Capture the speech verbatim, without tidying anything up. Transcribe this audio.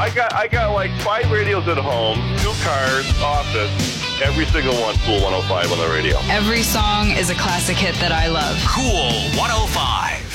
I got I got like five radios at home, two cars, office. Every single one, Cool one oh five on the radio. Every song is a classic hit that I love. Cool one oh five.